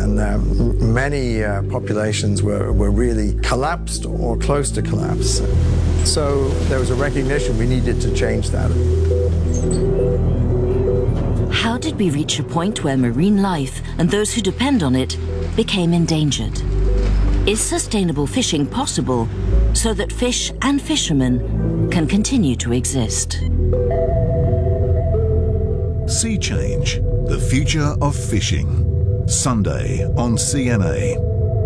and many populations were really collapsed or close to collapse. So there was a recognition we needed to change that. How did we reach a point where marine life and those who depend on it became endangered? Is sustainable fishing possible so that fish and fishermen can continue to exist? Sea Change, the future of fishing. Sunday on CNA.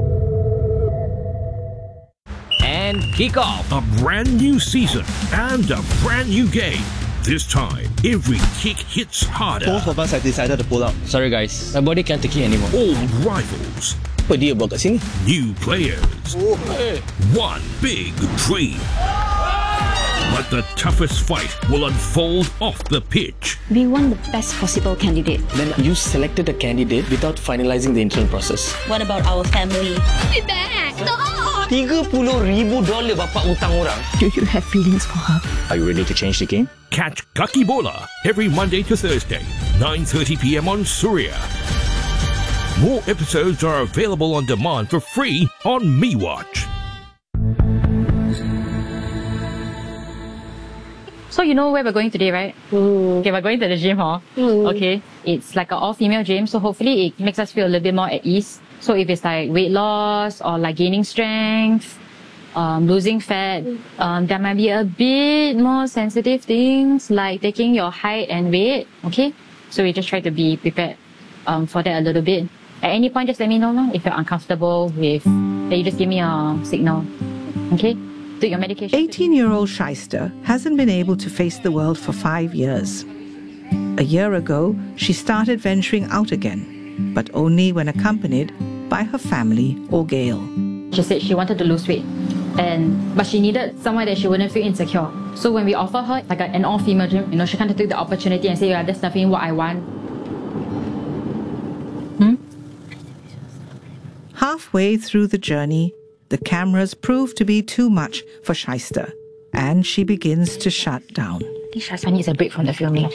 And kick off a brand new season and a brand new game. This time, every kick hits harder. Both of us have decided to pull out. Sorry guys, my body can't take it anymore. Old rivals. Apa dia buat kat sini? New players. One big dream. But the toughest fight will unfold off the pitch. We want the best possible candidate. Then you selected a candidate without finalizing the internal process. What about our family? Be back! $30,000 bapak utang orang. Do you have feelings for her? Are you ready to change the game? Catch Kaki Bola every Monday to Thursday, 9:30 p.m. on Surya. More episodes are available on demand for free on MeWatch. So you know where we're going today, right? Okay, we're going to the gym, huh? Okay, it's like an all-female gym, so hopefully it makes us feel a little bit more at ease. So if it's like weight loss or like gaining strength, losing fat, there might be a bit more sensitive things like taking your height and weight, okay? So we just try to be prepared for that a little bit. At any point, just let me know if you're uncomfortable with that. You just give me a signal, okay? Take your medication. 18-year-old Shyster hasn't been able to face the world for 5 years. A year ago, she started venturing out again, but only when accompanied by her family or Gail. She said she wanted to lose weight, but she needed somewhere that she wouldn't feel insecure. So when we offer her like an all-female gym, she kind of took the opportunity and said, yeah, that's definitely what I want. Halfway through the journey, the cameras prove to be too much for Shyster, and she begins to shut down. I think Shyster needs a break from the filming.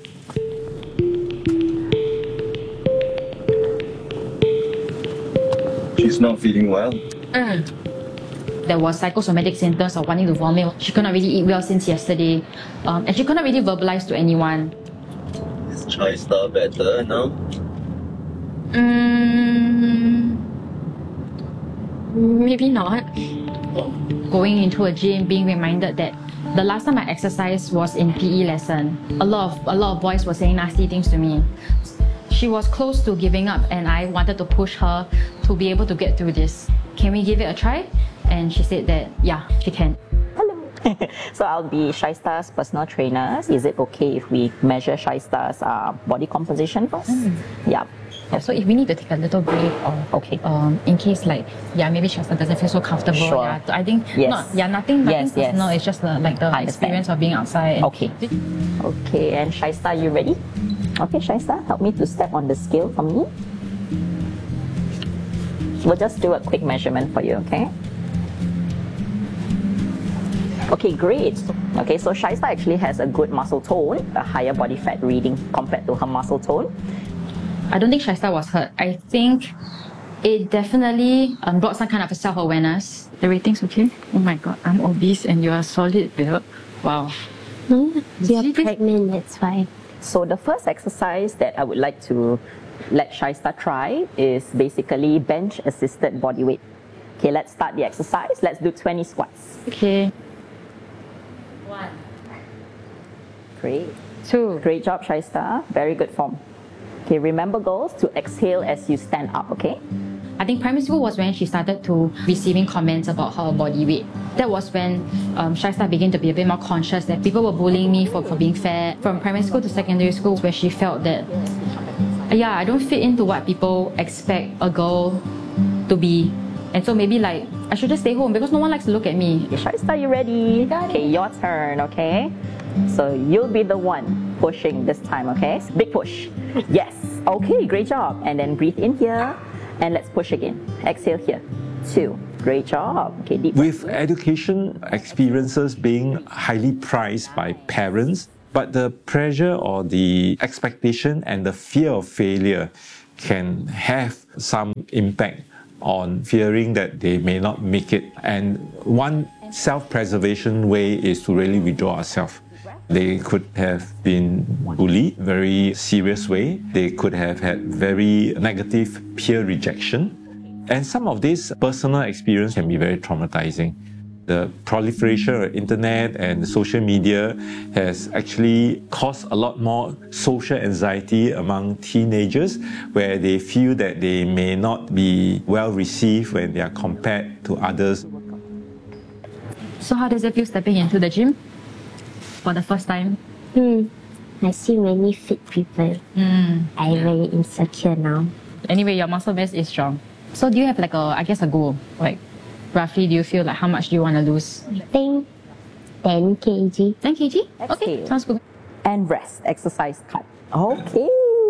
She's not feeling well. There was psychosomatic symptoms of wanting to vomit. She could not really eat well since yesterday, and she could not really verbalize to anyone. Is Shyster better now? Maybe not. Going into a gym, being reminded that the last time I exercised was in PE lesson. A lot of boys were saying nasty things to me. She was close to giving up, and I wanted to push her to be able to get through this. Can we give it a try? And she said that, yeah, she can. Hello. So I'll be Shyster's personal trainer. Is it okay if we measure Shyster's body composition first? Yeah. So if we need to take a little break, or in case maybe Shyster doesn't feel so comfortable. Sure. Yeah, I think nothing personal. It's just the experience of being outside. Okay. Okay, and Shyster, you ready? Okay, Shyster, help me to step on the scale for me. We'll just do a quick measurement for you, okay? Okay, great. Okay, so Shyster actually has a good muscle tone, a higher body fat reading compared to her muscle tone. I don't think Shyster was hurt. I think it definitely brought some kind of a self-awareness. The rating's okay? Oh my god, I'm obese and you are solid build. Wow. You're pregnant, it's fine. So the first exercise that I would like to let Shyster try is basically bench-assisted body weight. Okay, let's start the exercise. Let's do 20 squats. Okay. 1. Great. 2. Great job, Shyster. Very good form. Okay, remember girls to exhale as you stand up, okay? I think primary school was when she started to receiving comments about her body weight. That was when Shyster began to be a bit more conscious that people were bullying me for being fat. From primary school to secondary school, where she felt that, yeah, I don't fit into what people expect a girl to be. And so maybe I should just stay home because no one likes to look at me. Okay, Shyster, you ready? Okay, your turn, okay? So you'll be the one pushing this time, okay? Big push. Yes. Okay, great job. And then breathe in here. And let's push again. Exhale here. 2. Great job. Okay, deep breath. With education experiences being highly prized by parents, but the pressure or the expectation and the fear of failure can have some impact on fearing that they may not make it. And one self-preservation way is to really withdraw ourselves. They could have been bullied in a very serious way. They could have had very negative peer rejection. And some of this personal experience can be very traumatizing. The proliferation of internet and social media has actually caused a lot more social anxiety among teenagers, where they feel that they may not be well received when they are compared to others. So how does it feel stepping into the gym for the first time? I see many fit people. I'm very insecure now. Anyway, your muscle mass is strong. So do you have like a goal? Like roughly, do you feel like how much do you want to lose? I think 10 kg. 10 kg? Exhale. Okay, sounds good. And rest, exercise cut. Okay.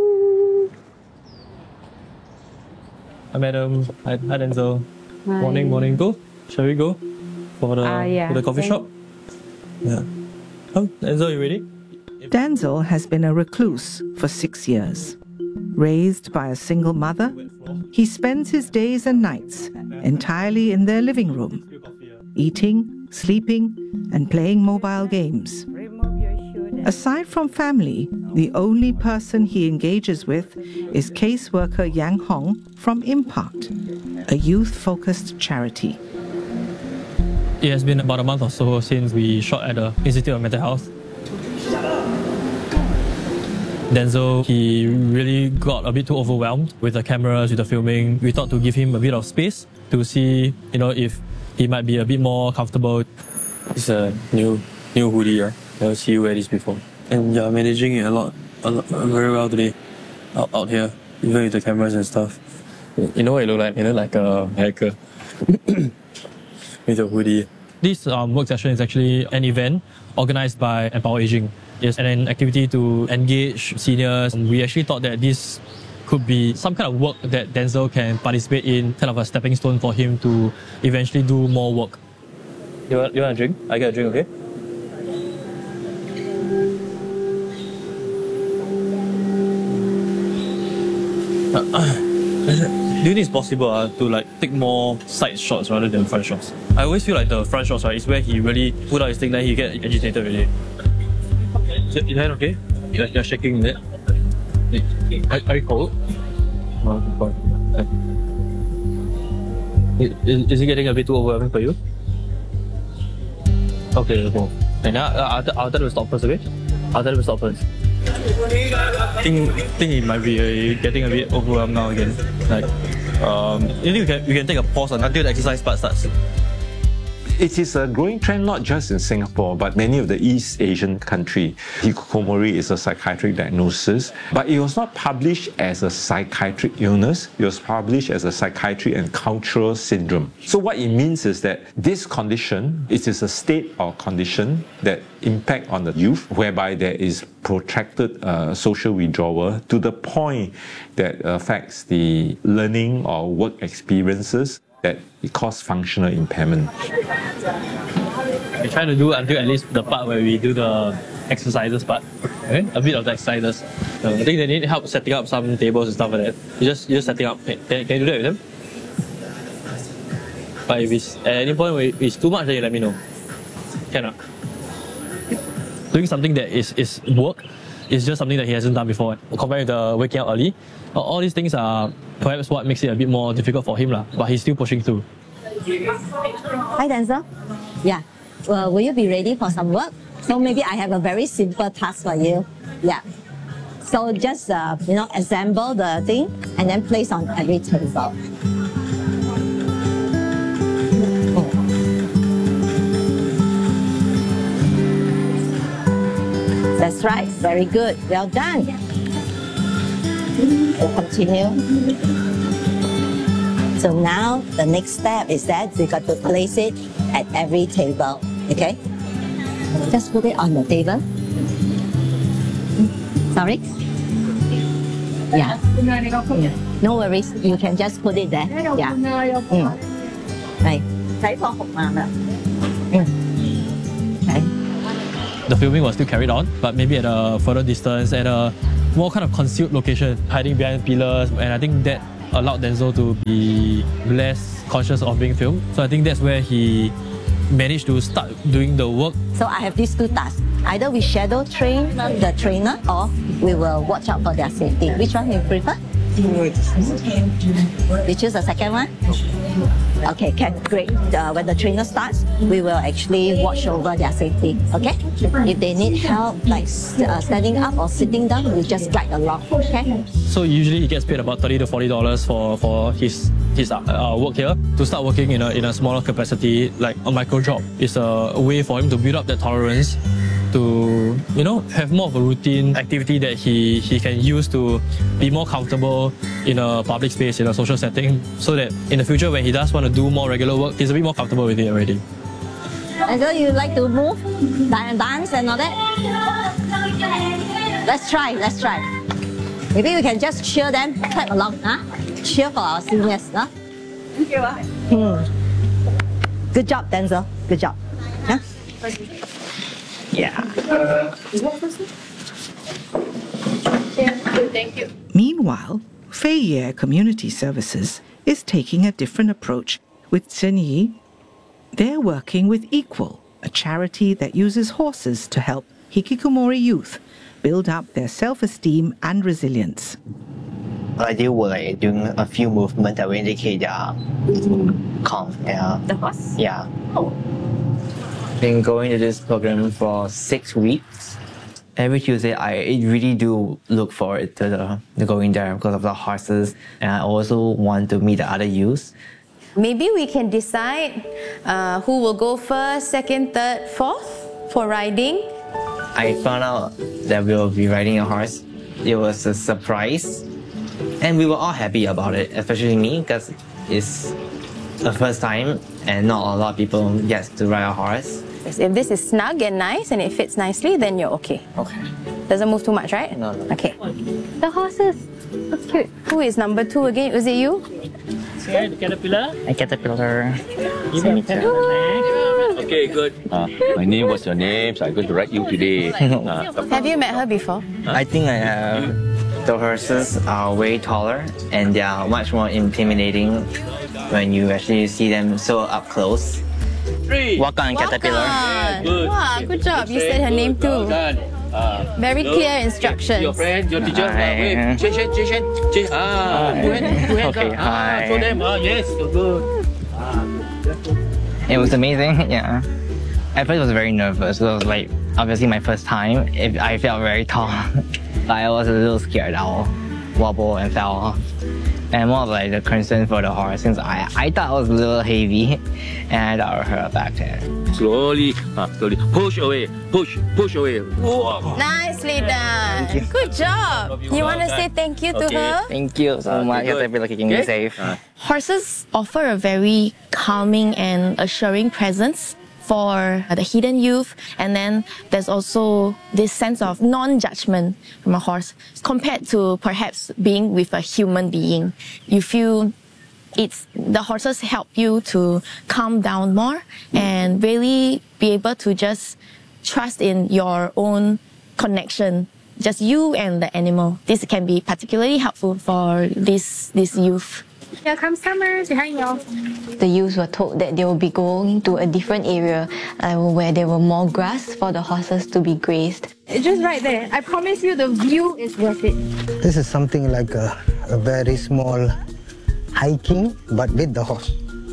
Hi, madam. Hi, Denzel. Hi. Morning. Go. Shall we go for the coffee shop? Yeah. Oh, Denzel, you ready? Denzel has been a recluse for 6 years. Raised by a single mother, he spends his days and nights entirely in their living room, eating, sleeping, and playing mobile games. Aside from family, the only person he engages with is caseworker Yang Hong from Impact, a youth-focused charity. It has been about a month or so since we shot at the Institute of Mental Health. Denzel, he really got a bit too overwhelmed with the cameras, with the filming. We thought to give him a bit of space to see, if he might be a bit more comfortable. It's a new hoodie, right? Never see you wear this before. And you're managing it a lot very well today, out here, even with the cameras and stuff. You know what you look like? You look like a hacker with a hoodie. This work session is actually an event organized by Empower Aging. It's an activity to engage seniors. We actually thought that this could be some kind of work that Denzel can participate in, kind of a stepping stone for him to eventually do more work. You want a drink? I get a drink, okay? Do you think it's possible to take more side shots rather than front shots? I always feel like the front shots, right, is where he really put out his thing, then he get agitated already. Is your hand okay? You're shaking, is it? Are you cold? No, is it getting a bit too overwhelming for you? Okay, cool. And I'll tell him to stop first, okay? I'll tell him to stop first. I think he might be getting a bit overwhelmed now again. You think we can take a pause until the exercise part starts. It is a growing trend not just in Singapore, but many of the East Asian countries. Hikikomori is a psychiatric diagnosis, but it was not published as a psychiatric illness. It was published as a psychiatric and cultural syndrome. So what it means is that this condition, it is a state or condition that impact on the youth, whereby there is protracted social withdrawal to the point that affects the learning or work experiences, that it causes functional impairment. We're trying to do until at least the part where we do the exercises part, okay? A bit of the exercises. I think they need help setting up some tables and stuff like that. You're just setting up. Can you do that with them? But if it's at any point where it's too much, then you let me know. Cannot. Doing something that is work is just something that he hasn't done before. Compared to waking up early, all these things are perhaps what makes it a bit more difficult for him, but he's still pushing through. Hi, Denzel. Yeah. Will you be ready for some work? So maybe I have a very simple task for you. Yeah. So just assemble the thing and then place on every table. That's right. Very good. Well done. We'll continue. So now the next step is that you got to place it at every table. Okay? Just put it on the table. Sorry? Yeah. No worries. You can just put it there. Yeah. Right. Okay. The filming was still carried on, but maybe at a further distance, at a more kind of concealed location, hiding behind pillars. And I think that allowed Denzel to be less conscious of being filmed. So I think that's where he managed to start doing the work. So I have these two tasks. Either we shadow train the trainer or we will watch out for their safety. Which one you prefer? You choose the second one? Okay, great. When the trainer starts, we will actually watch over their safety, okay? If they need help, like standing up or sitting down, we just guide along, okay? So usually he gets paid about $30 to $40 for his work here. To start working in a smaller capacity, like a micro job, is a way for him to build up that tolerance, to have more of a routine activity that he can use to be more comfortable in a public space, in a social setting, so that in the future when he does want to do more regular work, he's a bit more comfortable with it already. And so you like to move, dance and all that? Let's try. Maybe we can just cheer them, clap along, huh? Cheer for our seniors, huh? Thank you. Good job, Denzel. Good job. Huh? Yeah. Thank you. Meanwhile, Fei Ye Community Services is taking a different approach with Chen Yi. They're working with Equal, a charity that uses horses to help hikikomori youth build up their self-esteem and resilience. I do like doing a few movements that will indicate their calm. Yeah. The horse? Yeah. Oh. Been going to this program for 6 weeks. Every Tuesday, I really do look forward to going there because of the horses, and I also want to meet the other youths. Maybe we can decide who will go first, second, third, fourth for riding. I found out that we will be riding a horse. It was a surprise, and we were all happy about it, especially me, because it's the first time and not a lot of people get to ride a horse. If this is snug and nice and it fits nicely, then you're okay. Okay. Doesn't move too much, right? No. Okay. The horses. That's cute. Who is number 2 again? Was it you? Okay, the caterpillar. A caterpillar. Okay, good. My name, what's your name? So I'm going to write you today. Have you met her before? I think I have. The horses are way taller and they are much more intimidating when you actually see them so up close. Wakan caterpillar. Good. Wow, good job. You said her name too. Very clear instructions. Your friend, your teacher. Wait, Jason. Two hands Okay, up. hi. Show them. Yes, so good. It was amazing, yeah. At first I was very nervous. It was like obviously my first time. I felt very tall. But I was a little scared. I'll wobble and fell off. And more of like the concern for the horse, since I thought it was a little heavy and I thought I hurt back there. Slowly. Push away. Push away. Whoa. Nicely done. Good job. You want to say thank you to her? Thank you so much. I feel like keeping me safe. Horses offer a very calming and assuring presence for the hidden youth, and then there's also this sense of non-judgment from a horse compared to perhaps being with a human being. You feel the horses help you to calm down more and really be able to just trust in your own connection, just you and the animal. This can be particularly helpful for this youth. Here comes Summer, behind you. The youths were told that they will be going to a different area where there were more grass for the horses to be grazed. It's just right there. I promise you the view is worth it. This is something like a very small hiking, but with the horse.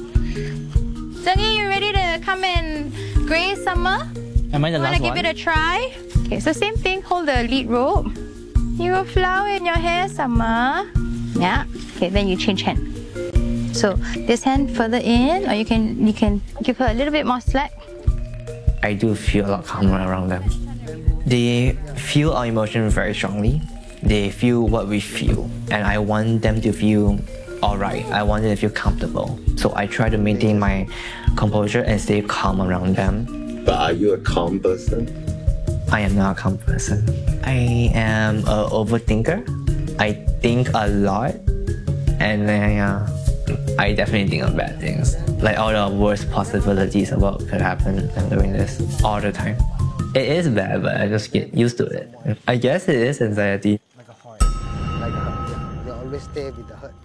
Zhengyi, you ready to come and graze Summer? Am I the last one? Want to give it a try? Okay, so same thing, hold the lead rope. You have flower in your hair, Summer. Yeah. Okay, then you change hand. So this hand further in, or you can give her a little bit more slack. I do feel a lot calmer around them. They feel our emotions very strongly. They feel what we feel, and I want them to feel alright. I want them to feel comfortable. So I try to maintain my composure and stay calm around them. But are you a calm person? I am not a calm person. I am an overthinker. I think a lot, and then I definitely think of bad things. Like all the worst possibilities of what could happen when doing this all the time. It is bad, but I just get used to it. I guess it is anxiety. You always stay with the herd.